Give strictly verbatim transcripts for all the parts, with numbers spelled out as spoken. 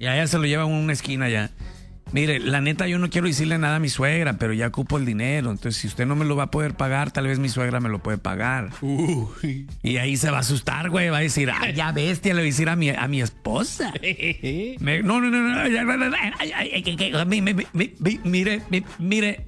Y allá se lo lleva a una esquina ya. Mire, la neta, yo no quiero decirle nada a mi suegra, pero ya ocupo el dinero. Entonces, si usted no me lo va a poder pagar, tal vez mi suegra me lo puede pagar. Uy. Y ahí se va a asustar, güey. Va a decir, ah, ya bestia, le voy a decir a mi, a mi esposa. Me, no, no, no, no. Ya, no, no, no, ay, ay, ay, ay, mi, mi, mi, mi, mire, mi, mire.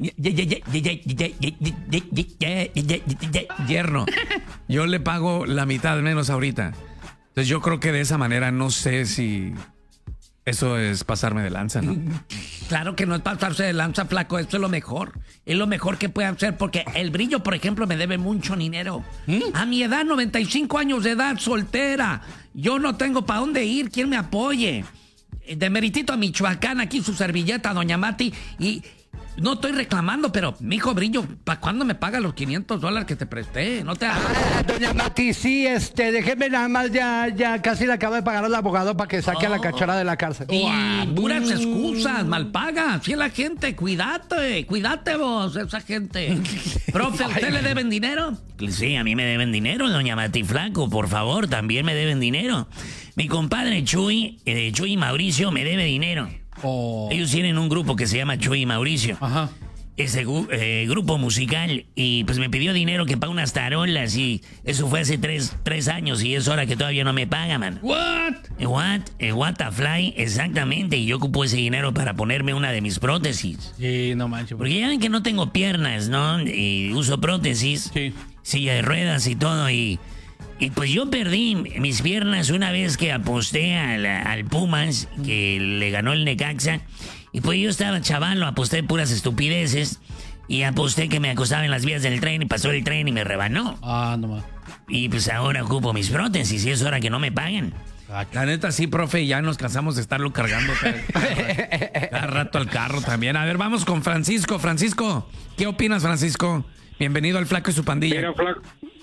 Yerno, yo le pago la mitad menos ahorita. Entonces, yo creo que de esa manera no sé si... Eso es pasarme de lanza, ¿no? Claro que no es pasarse de lanza, flaco. Esto es lo mejor. Es lo mejor que puede hacer porque el Brillo, por ejemplo, me debe mucho dinero. ¿Mm? A mi edad, noventa y cinco años de edad, soltera. Yo no tengo para dónde ir. ¿Quién me apoye? De meritito a Michoacán, aquí su servilleta, doña Mati. Y no estoy reclamando, pero, mijo Brillo, ¿para cuándo me paga los quinientos dólares que te presté? No te... Ah, doña Mati, sí, este, déjeme nada más, ya, ya casi le acabo de pagar al abogado para que saque oh. a la cachora de la cárcel. Y oh, puras excusas, mal pagas. Sí, la gente, cuídate, cuídate vos, esa gente. Profe, ¿a usted le deben dinero? Sí, a mí me deben dinero, doña Mati Flaco, por favor, también me deben dinero. Mi compadre Chuy, eh, Chuy Mauricio, me debe dinero. Oh. Ellos tienen un grupo que se llama Chuy y Mauricio. Ajá. Ese eh, grupo musical. Y pues me pidió dinero que pague unas tarolas. Y eso fue hace tres, tres años. Y es hora que todavía no me paga, man. What? Eh, what? Eh, what a fly. Exactamente. Y yo ocupo ese dinero para ponerme una de mis prótesis. Sí, no manches. Porque ya ven que no tengo piernas, ¿no? Y uso prótesis. Sí. Silla de ruedas y todo. Y... Y pues yo perdí mis piernas una vez que aposté al, al Pumas, que le ganó el Necaxa. Y pues yo estaba chavalo, aposté puras estupideces. Y aposté que me acostaba en las vías del tren y pasó el tren y me rebanó. Ah, no más. Y pues ahora ocupo mis prótesis y es hora que no me paguen. La neta sí, profe, ya nos cansamos de estarlo cargando cada, cada rato al carro también. A ver, vamos con Francisco. Francisco, ¿qué opinas, Francisco? Bienvenido al Flaco y su pandilla. Mira, Flaco.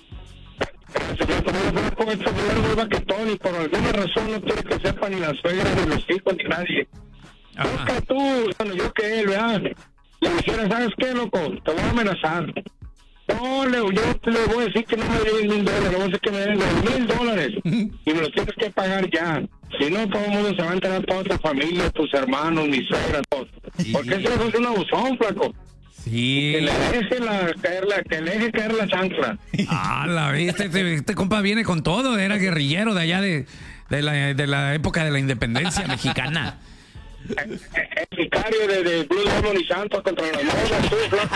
Y por alguna razón no quiere que sepa ni la suegra, ni los hijos, ni nadie. Busca tú, bueno, yo que él, ¿verdad? Le dijera, ¿sabes qué, loco? Te voy a amenazar. No, le, yo te le voy a decir que no me deben mil dólares, le voy a decir que me deben dos mil dólares. Y me los tienes que pagar ya. Si no, todo el mundo se va a enterar, toda tu familia, tus hermanos, mi suegra, todos. Porque eso es un abusón, flaco. Sí. Que le deje la, caer la, que le deje caer la chancla. Ah, la viste, este, este compa viene con todo, era guerrillero de allá de, de, la, de la época de la independencia mexicana. El, el sicario de, de Blue Demon y Santos contra la moda, tú, flaco.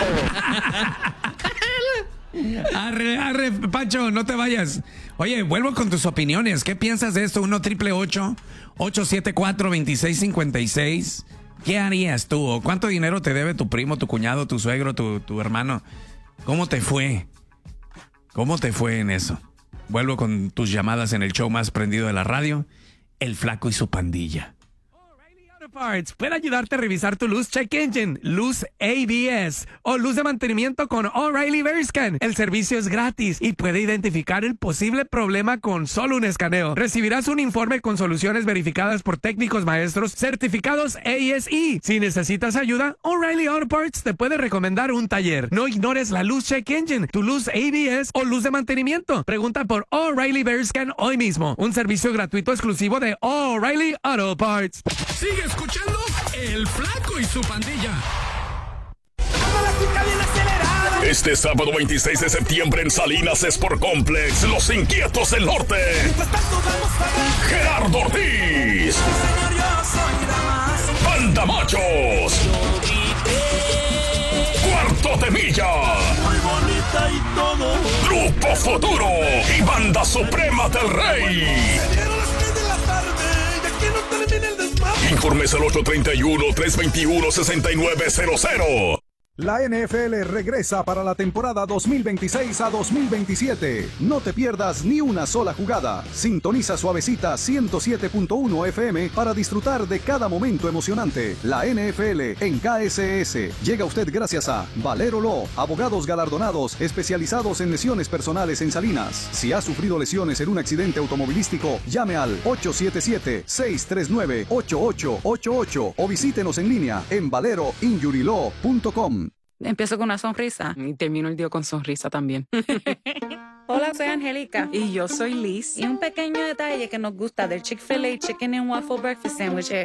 Arre, arre, Pancho, no te vayas. Oye, vuelvo con tus opiniones. ¿Qué piensas de esto? uno triple ocho, ocho siete cuatro, dos seis cinco seis. ¿Qué harías tú? ¿O cuánto dinero te debe tu primo, tu cuñado, tu suegro, tu, tu hermano? ¿Cómo te fue? ¿Cómo te fue en eso? Vuelvo con tus llamadas en el show más prendido de la radio, El Flaco y su pandilla. Parts puede ayudarte a revisar tu luz check engine, luz A B S o luz de mantenimiento con O'Reilly Verscan. El servicio es gratis y puede identificar el posible problema con solo un escaneo. Recibirás un informe con soluciones verificadas por técnicos maestros certificados A S E. Si necesitas ayuda, O'Reilly Auto Parts te puede recomendar un taller. No ignores la luz check engine, tu luz A B S o luz de mantenimiento. Pregunta por O'Reilly Verscan hoy mismo. Un servicio gratuito exclusivo de O'Reilly Auto Parts. Sigue escuchando El Flaco y su pandilla. Este sábado veintiséis de septiembre en Salinas Sport Complex, Los Inquietos del Norte. Gerardo Ortiz. Banda Machos. Cuarto de Milla. Grupo Futuro y Banda Suprema del Rey. Informes al ocho tres uno, tres dos uno, seis nueve cero cero. La N F L regresa para la temporada dos mil veintiséis a dos mil veintisiete. No te pierdas ni una sola jugada. Sintoniza Suavecita ciento siete punto uno F M para disfrutar de cada momento emocionante. La N F L en K S S. Llega a usted gracias a Valero Law, abogados galardonados especializados en lesiones personales en Salinas. Si ha sufrido lesiones en un accidente automovilístico, llame al ocho siete siete, seis tres nueve, ocho ocho ocho ocho o visítenos en línea en valero injury law punto com. Empiezo con una sonrisa y termino el día con sonrisa también. Hola, soy Angélica. Y yo soy Liz. Y un pequeño detalle que nos gusta del Chick-fil-A Chicken and Waffle Breakfast Sandwich es